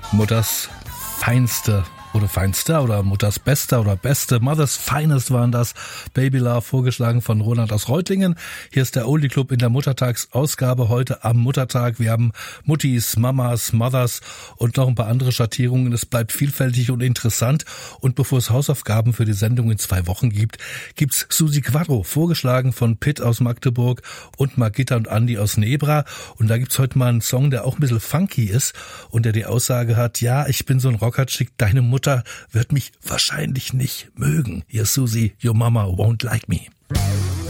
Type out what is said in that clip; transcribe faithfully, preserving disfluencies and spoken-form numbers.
Mutters Feinste oder Feinster oder Mutters Bester oder Beste, Mother's Finest waren das. Baby Love, vorgeschlagen von Roland aus Reutlingen. Hier ist der Oldie Club in der Muttertagsausgabe heute am Muttertag. Wir haben Muttis, Mamas, Mothers und noch ein paar andere Schattierungen. Es bleibt vielfältig und interessant. Und bevor es Hausaufgaben für die Sendung in zwei Wochen gibt, gibt's Susi Quadro, vorgeschlagen von Pitt aus Magdeburg und Margitta und Andi aus Nebra. Und da gibt's heute mal einen Song, der auch ein bisschen funky ist und der die Aussage hat, ja, ich bin so ein Rockerchick, deine Mutter wird mich wahrscheinlich nicht mögen. Hier Susi, your mama won't like me.